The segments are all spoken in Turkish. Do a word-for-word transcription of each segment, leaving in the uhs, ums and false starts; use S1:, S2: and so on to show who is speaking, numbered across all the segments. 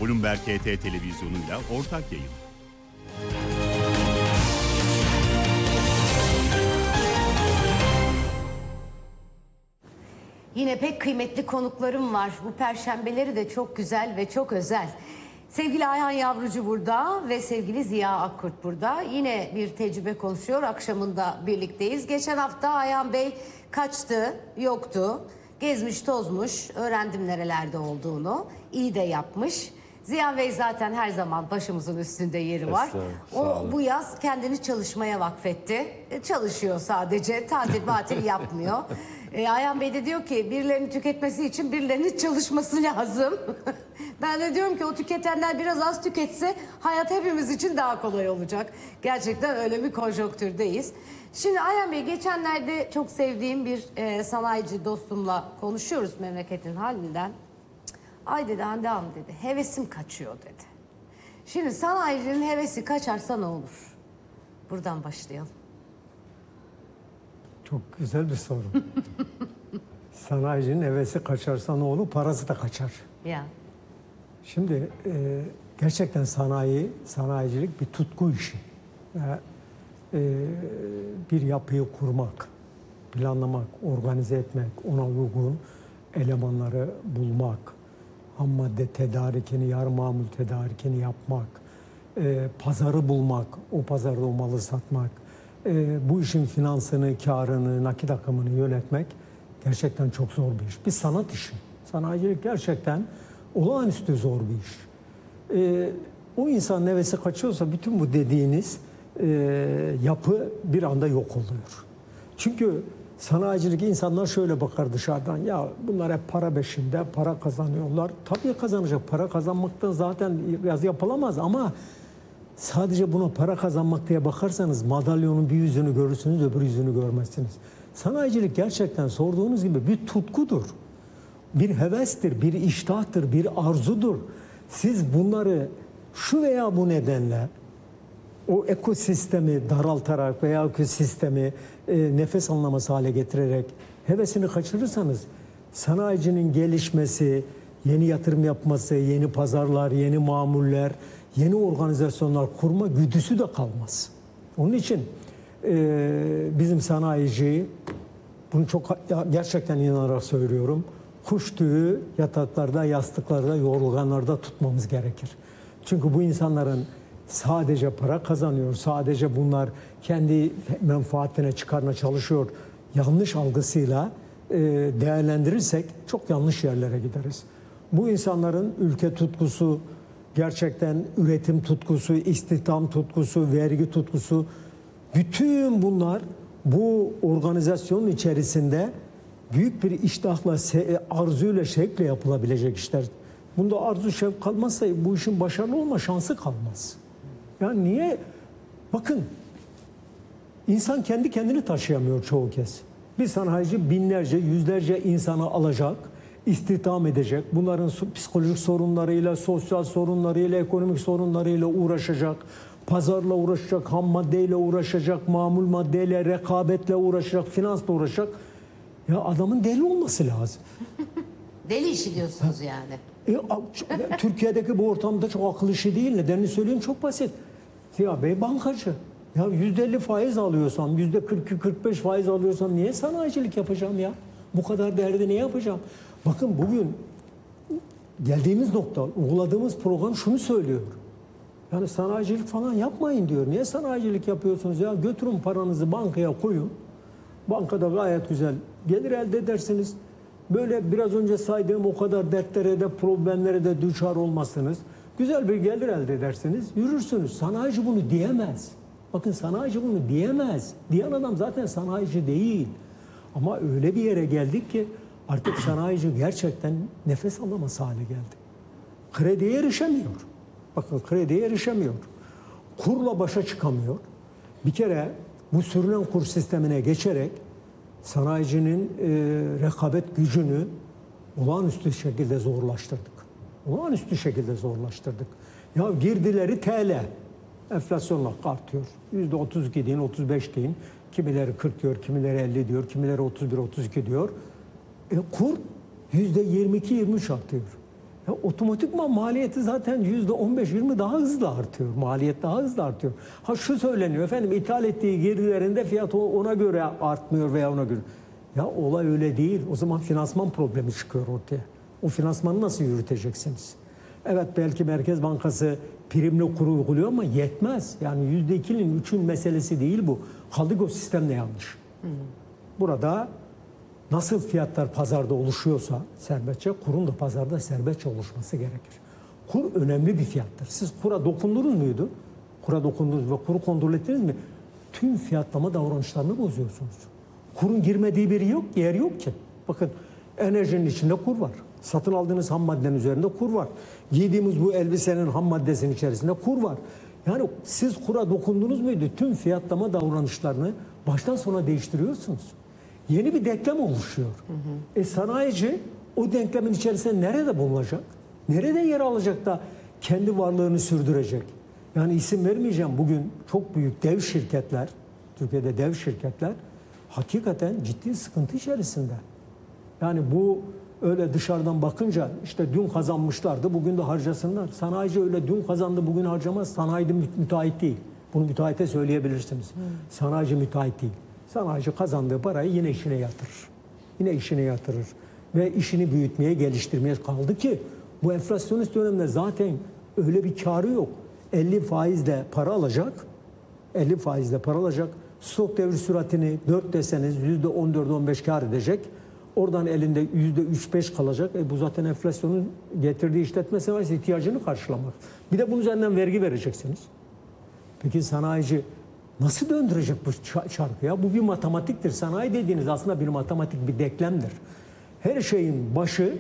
S1: Bloomberg H T televizyonuyla ortak yayın.
S2: Yine pek kıymetli konuklarım var. Bu perşembeleri de çok güzel ve çok özel. Sevgili Ayhan Yavrucu burada ve sevgili Ziya Akkurt burada. Yine bir tecrübe konuşuyor. Akşamında birlikteyiz. Geçen hafta Ayhan Bey kaçtı, yoktu. Gezmiş, tozmuş. Öğrendim nerelerde olduğunu. İyi de yapmış. Ziya Bey zaten her zaman başımızın üstünde yeri var. O bu yaz kendini çalışmaya vakfetti. E, çalışıyor sadece. Tatil batil yapmıyor. E, Ayhan Bey de diyor ki birilerinin tüketmesi için birilerinin çalışması lazım. Ben de diyorum ki o tüketenler biraz az tüketse hayat hepimiz için daha kolay olacak. Gerçekten öyle bir konjonktürdeyiz. Şimdi Ayhan Bey, geçenlerde çok sevdiğim bir e, sanayici dostumla konuşuyoruz memleketin halinden. Ay dedi Hande Hanım dedi, hevesim kaçıyor dedi. Şimdi sanayicinin hevesi kaçarsa ne olur? Buradan başlayalım.
S3: Çok güzel bir soru. Sanayicinin hevesi kaçarsa ne olur? Parası da kaçar.
S2: Ya.
S3: Şimdi e, gerçekten sanayi, sanayicilik bir tutku işi. Yani, e, bir yapıyı kurmak, planlamak, organize etmek, ona uygun elemanları bulmak, ham madde tedarikini, yarı mamul tedarikini yapmak, e, pazarı bulmak, o pazarda o malı satmak, e, bu işin finansını, karını, nakit akımını yönetmek gerçekten çok zor bir iş. Bir sanat işi. Sanayicilik gerçekten olağanüstü zor bir iş. E, o insanın hevesi kaçıyorsa bütün bu dediğiniz e, yapı bir anda yok oluyor. Çünkü sanayicilik, insanlar şöyle bakar dışarıdan, ya bunlar hep para peşinde, para kazanıyorlar. Tabii kazanacak, para kazanmaktan zaten biraz yapılamaz ama sadece buna para kazanmak diye bakarsanız madalyonun bir yüzünü görürsünüz, öbür yüzünü görmezsiniz. Sanayicilik gerçekten sorduğunuz gibi bir tutkudur, bir hevestir, bir iştahtır, bir arzudur. Siz bunları şu veya bu nedenle o ekosistemi daraltarak veya ekosistemi e, nefes anlaması hale getirerek hevesini kaçırırsanız sanayicinin gelişmesi, yeni yatırım yapması, yeni pazarlar, yeni mamuller, yeni organizasyonlar kurma güdüsü de kalmaz. Onun için e, bizim sanayici, bunu çok gerçekten inanarak söylüyorum, kuş tüyü yataklarda, yastıklarda, yorganlarda tutmamız gerekir. Çünkü bu insanların sadece para kazanıyor, sadece bunlar kendi menfaatine, çıkarına çalışıyor yanlış algısıyla e, değerlendirirsek çok yanlış yerlere gideriz. Bu insanların ülke tutkusu, gerçekten üretim tutkusu, istihdam tutkusu, vergi tutkusu, bütün bunlar bu organizasyonun içerisinde büyük bir iştahla, arzuyla, şevkle yapılabilecek işler. Bunda arzu, şevk kalmazsa bu işin başarılı olma şansı kalmaz. Yani niye? Bakın, insan kendi kendini taşıyamıyor çoğu kez. Bir sanayici binlerce, yüzlerce insanı alacak, istihdam edecek. Bunların psikolojik sorunlarıyla, sosyal sorunlarıyla, ekonomik sorunlarıyla uğraşacak. Pazarla uğraşacak, ham maddeyle uğraşacak, mamul maddeyle, rekabetle uğraşacak, finansla uğraşacak. Ya adamın deli olması lazım.
S2: Deli işi diyorsunuz yani.
S3: E, Türkiye'deki bu ortamda çok akıl işi değil. Nedenini söyleyeyim, çok basit. Ziya Bey bankacı. Ya yüzde elli faiz alıyorsam, yüzde kırk kırk beş faiz alıyorsam niye sanayicilik yapacağım ya? Bu kadar değerli ne yapacağım? Bakın bugün geldiğimiz nokta, uyguladığımız program şunu söylüyor. Yani sanayicilik falan yapmayın diyor. Niye sanayicilik yapıyorsunuz ya? Götürün paranızı bankaya koyun. Bankada gayet güzel gelir elde edersiniz. Böyle biraz önce saydığım o kadar dertlere de problemlere de düçar olmazsınız. Güzel bir gelir elde edersiniz. Yürürsünüz. Sanayici bunu diyemez. Bakın sanayici bunu diyemez. Diyen adam zaten sanayici değil. Ama öyle bir yere geldik ki artık sanayici gerçekten nefes alamaz hale geldi. Krediye erişemiyor. Bakın krediye erişemiyor. Kurla başa çıkamıyor. Bir kere bu sürülen kur sistemine geçerek sanayicinin e, rekabet gücünü olağanüstü şekilde zorlaştırdık. Olağanüstü şekilde zorlaştırdık. Ya girdileri T L. Enflasyonla artıyor. yüzde otuz iki deyin, otuz beş deyin. Kimileri kırk diyor, kimileri elli diyor, kimileri otuz bir otuz iki diyor. E, kur yüzde yirmi iki yirmi üç artıyor. Ya otomatikman maliyeti zaten yüzde on beş yirmi daha hızlı artıyor. Maliyet daha hızlı artıyor. Ha şu söyleniyor efendim, ithal ettiği girdilerinde fiyat ona göre artmıyor veya ona göre. Ya olay öyle değil. O zaman finansman problemi çıkıyor ortaya. O finansmanı nasıl yürüteceksiniz? Evet, belki Merkez Bankası primli kuru uyguluyor ama yetmez. Yani yüzde ikinin üçün meselesi değil bu. Kaldı ki o sistem de yanlış. Hı. Burada nasıl fiyatlar pazarda oluşuyorsa serbestçe, kurun da pazarda serbestçe oluşması gerekir. Kur önemli bir fiyattır. Siz kura dokundunuz muydu? Kura dokundunuz ve kuru kontrol ettiniz mi? Tüm fiyatlama davranışlarını bozuyorsunuz. Kurun girmediği bir yok, yer yok ki. Bakın, enerjinin içinde kur var. Satın aldığınız ham maddenin üzerinde kur var. Giydiğimiz bu elbisenin ham maddesinin içerisinde kur var. Yani siz kura dokundunuz muydu? Tüm fiyatlama davranışlarını baştan sona değiştiriyorsunuz. Yeni bir denklem oluşuyor. Hı hı. E sanayici o denklemin içerisinde nerede bulunacak? Nerede yer alacak da kendi varlığını sürdürecek? Yani isim vermeyeceğim. Bugün çok büyük dev şirketler, Türkiye'de dev şirketler hakikaten ciddi sıkıntı içerisinde. Yani bu öyle dışarıdan bakınca işte dün kazanmışlardı, bugün de harcasınlar. Sanayici öyle dün kazandı, bugün harcamaz. Sanayici müteahhit değil. Bunu müteahhite söyleyebilirsiniz. Hmm. Sanayici müteahhit değil. Sanayici kazandığı parayı yine işine yatırır. Yine işine yatırır. Ve işini büyütmeye, geliştirmeye kaldı ki bu enflasyonist dönemde zaten öyle bir karı yok. elli faizle para alacak. elli faizle para alacak. Stok devir süratini dört deseniz yüzde on dört on beş kar edecek. Oradan elinde yüzde üç beş kalacak. E bu zaten enflasyonun getirdiği işletme sanayisi ihtiyacını karşılamak. Bir de bunun üzerinden vergi vereceksiniz. Peki sanayici nasıl döndürecek bu çarkı ya? Bu bir matematiktir. Sanayi dediğiniz aslında bir matematik, bir denklemdir. Her şeyin başı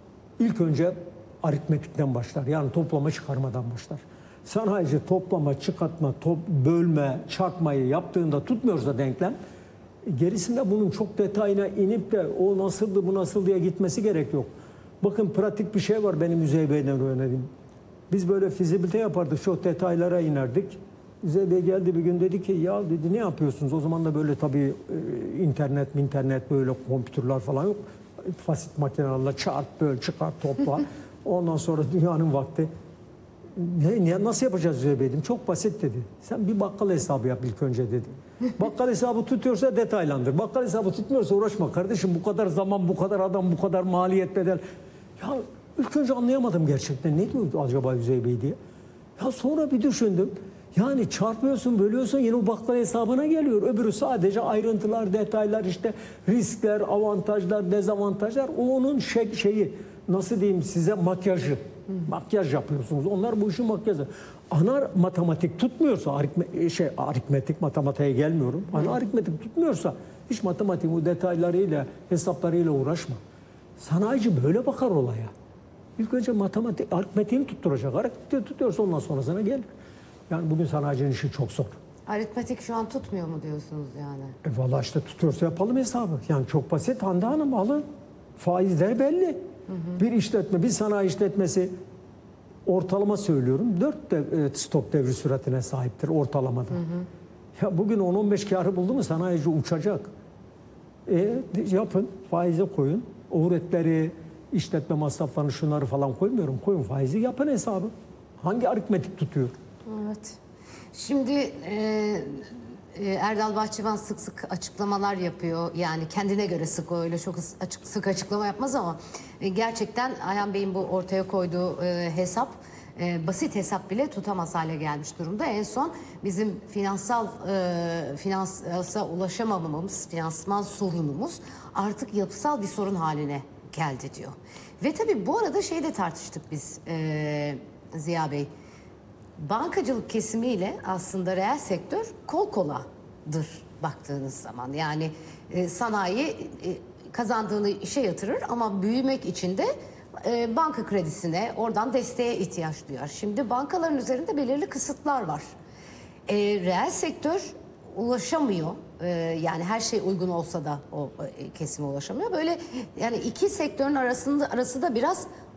S3: ilk önce aritmetikten başlar. Yani toplama çıkarmadan başlar. Sanayici toplama, çıkartma, top, bölme, çarpmayı yaptığında tutmuyorsa denklem, gerisinde bunun çok detayına inip de o nasıldı, bu nasıl diye gitmesi gerek yok. Bakın, pratik bir şey var benim Üzey Bey'den öğrendiğim. Biz böyle fizibilite yapardık, çok detaylara inerdik. Üzey Bey geldi bir gün, dedi ki ya dedi, ne yapıyorsunuz? O zaman da böyle tabii internet, internet böyle kompütürler falan yok. Basit makinelerle çarp, böl, çıkar, topla. Ondan sonra dünyanın vakti. Ne, ne, nasıl yapacağız Üzey Bey dedim. Çok basit dedi. Sen bir bakkal hesabı yap ilk önce dedi. Bakkal hesabı tutuyorsa detaylandır. Bakkal hesabı tutmuyorsa uğraşma kardeşim. Bu kadar zaman, bu kadar adam, bu kadar maliyet bedel. Ya ilk önce anlayamadım gerçekten. Ne diyor acaba Üzey Bey diye. Ya sonra bir düşündüm. Yani çarpıyorsun, bölüyorsun, yine o bakkal hesabına geliyor. Öbürü sadece ayrıntılar, detaylar, işte riskler, avantajlar, dezavantajlar. O onun şey, şeyi, nasıl diyeyim size, makyajı. Hı. Makyaj yapıyorsunuz. Onlar bu işin makyajı. Ana matematik tutmuyorsa, aritme, şey, aritmetik matematiğe gelmiyorum. Ana aritmetik tutmuyorsa hiç matematik bu detaylarıyla, hesaplarıyla uğraşma. Sanayici böyle bakar olaya. İlk önce matematik, aritmetiğini tutturacak. Aritmetiği tutuyorsa ondan sonrasına gelir. Yani bugün sanayicinin işi çok zor.
S2: Aritmetik şu an tutmuyor mu diyorsunuz yani?
S3: E vallahi işte tutuyorsa yapalım hesabı. Yani çok basit Hande Hanım, alın. Faizler belli. Hı hı. Bir işletme, bir sanayi işletmesi ortalama söylüyorum dört de, e, stok devri süratine sahiptir ortalamada. Hı hı. Ya bugün on on beş kârı buldu mu sanayici uçacak. E yapın, faize koyun. Uğretleri, işletme masraflarını, şunları falan koymuyorum. Koyun faizi, yapın hesabı. Hangi aritmetik tutuyor?
S2: Evet. Şimdi e, e, Erdal Bahçıvan sık sık açıklamalar yapıyor. Yani kendine göre sık, öyle çok açık, sık açıklama yapmaz ama e, gerçekten Ayhan Bey'in bu ortaya koyduğu e, hesap, e, basit hesap bile tutamaz hale gelmiş durumda. En son bizim finansal e, finansa ulaşamamamız, finansman sorunumuz artık yapısal bir sorun haline geldi diyor. Ve tabii bu arada şeyi de tartıştık biz e, Ziya Bey. Bankacılık kesimiyle aslında reel sektör kol koladır baktığınız zaman. Yani e, sanayi e, kazandığını işe yatırır ama büyümek için de e, banka kredisine, oradan desteğe ihtiyaç duyar. Şimdi bankaların üzerinde belirli kısıtlar var. E, reel sektör ulaşamıyor. E, yani her şey uygun olsa da o e, kesime ulaşamıyor. Böyle yani iki sektörün arasında arası da biraz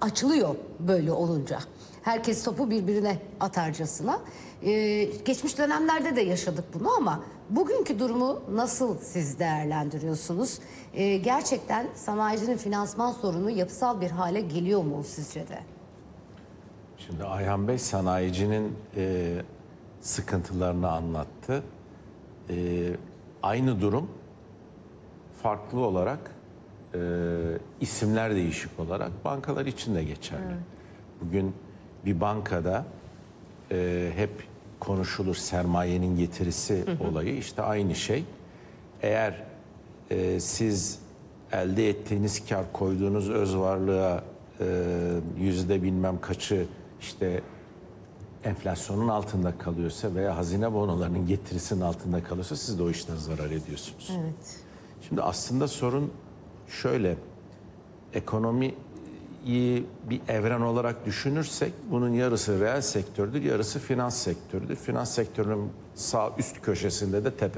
S2: açılıyor böyle olunca. Herkes topu birbirine atarcasına. Ee, geçmiş dönemlerde de yaşadık bunu ama bugünkü durumu nasıl siz değerlendiriyorsunuz? Ee, gerçekten sanayicinin finansman sorunu yapısal bir hale geliyor mu sizce de?
S4: Şimdi Ayhan Bey sanayicinin e, sıkıntılarını anlattı. E, aynı durum farklı olarak e, isimler değişik olarak bankalar için de geçerli. Evet. Bugün bir bankada e, hep konuşulur sermayenin getirisi hı hı. olayı, işte aynı şey. Eğer e, siz elde ettiğiniz kar koyduğunuz öz varlığa e, yüzde bilmem kaçı işte enflasyonun altında kalıyorsa veya hazine bonolarının getirisinin altında kalıyorsa siz de o işten zarar ediyorsunuz.
S2: Evet.
S4: Şimdi aslında sorun şöyle, ekonomiyi bir evren olarak düşünürsek bunun yarısı reel sektördür, yarısı finans sektörüdür. Finans sektörünün sağ üst köşesinde de tepe